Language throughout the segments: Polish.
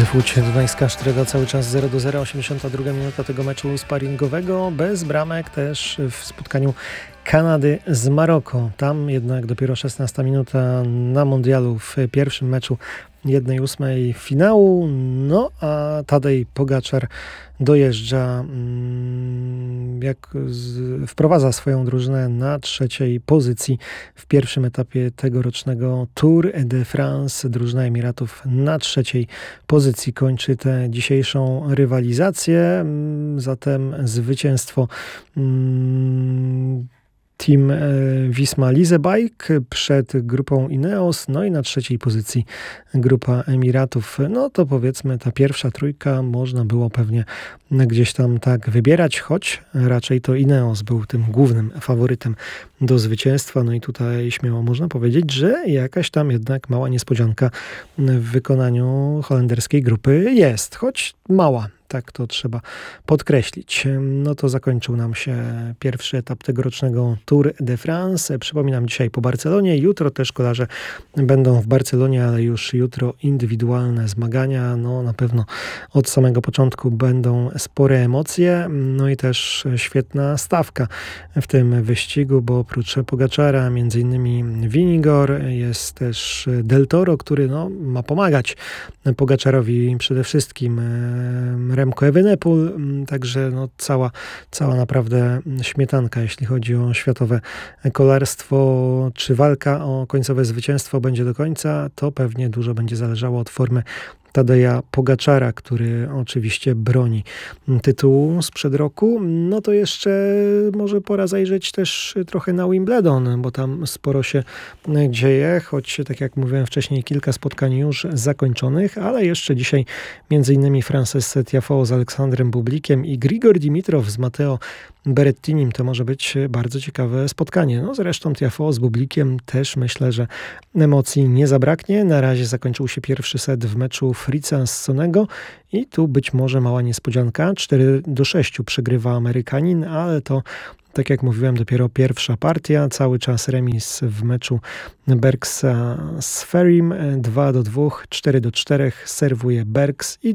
Łódź, Dunajska Sztreda, cały czas 0-0, 82 minuta tego meczu sparingowego, bez bramek też w spotkaniu Kanady z Maroko. Tam jednak dopiero 16 minuta na mundialu w pierwszym meczu 1/8 finału. No a Tadej Pogačar dojeżdża, wprowadza swoją drużynę na trzeciej pozycji w pierwszym etapie tegorocznego Tour de France. Drużyna Emiratów na trzeciej pozycji kończy tę dzisiejszą rywalizację. Zatem zwycięstwo Team Wisma Leasebike przed grupą Ineos, no i na trzeciej pozycji grupa Emiratów. No to powiedzmy ta pierwsza trójka można było pewnie gdzieś tam tak wybierać, choć raczej to Ineos był tym głównym faworytem do zwycięstwa. No i tutaj śmiało można powiedzieć, że jakaś tam jednak mała niespodzianka w wykonaniu holenderskiej grupy jest, choć mała. Tak to trzeba podkreślić. No to zakończył nam się pierwszy etap tegorocznego Tour de France. Przypominam, dzisiaj po Barcelonie. Jutro też kolarze będą w Barcelonie, ale już jutro indywidualne zmagania. No na pewno od samego początku będą spore emocje. No i też świetna stawka w tym wyścigu, bo oprócz Pogačara między innymi Vingegaard, jest też Del Toro, który ma pomagać Pogačarowi przede wszystkim. Remco Evenepoel, także cała naprawdę śmietanka, jeśli chodzi o światowe kolarstwo. Czy walka o końcowe zwycięstwo będzie do końca, to pewnie dużo będzie zależało od formy Tadeja Pogačara, który oczywiście broni tytułu sprzed roku. No to jeszcze może pora zajrzeć też trochę na Wimbledon, bo tam sporo się dzieje, choć tak jak mówiłem wcześniej, kilka spotkań już zakończonych, ale jeszcze dzisiaj m.in. Frances Tiafoe z Aleksandrem Bublikiem i Grigor Dimitrow z Matteo Berrettinim. To może być bardzo ciekawe spotkanie. No zresztą Tiafoe z Bublikiem też myślę, że emocji nie zabraknie. Na razie zakończył się pierwszy set w meczu Fritza z Sonego i tu być może mała niespodzianka. 4-6 przegrywa Amerykanin, ale to, tak jak mówiłem, dopiero pierwsza partia. Cały czas remis w meczu Bergsa z Ferim. 2-2, 4-4 serwuje Bergs i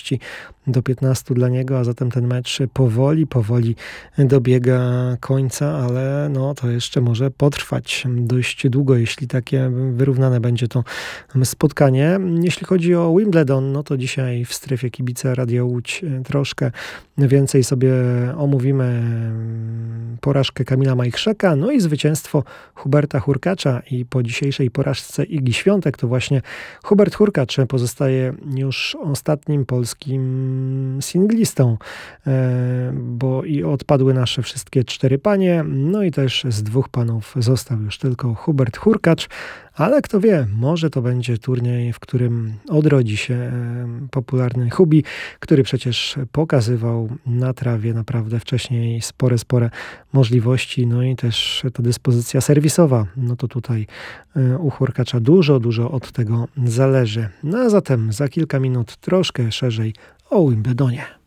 30-15 dla niego, a zatem ten mecz powoli dobiega końca, ale to jeszcze może potrwać dość długo, jeśli takie wyrównane będzie to spotkanie. Jeśli chodzi o Wimbledon, to dzisiaj w strefie kibica Radia Łódź troszkę więcej sobie omówimy porażkę Kamila Majchrzaka, no i zwycięstwo Huberta Hurkacza. I po dzisiejszej porażce Igi Świątek to właśnie Hubert Hurkacz pozostaje już ostatnim polskim singlistą, bo i odpadły nasze wszystkie 4 panie, no i też z 2 panów został już tylko Hubert Hurkacz, ale kto wie, może to będzie turniej, w którym odrodzi się popularny Hubi, który przecież pokazywał na trawie naprawdę wcześniej spore możliwości, no i też ta dyspozycja serwisowa, no to tutaj u Hurkacza dużo od tego zależy. No a zatem za kilka minut troszkę szerzej o Wimbledonie.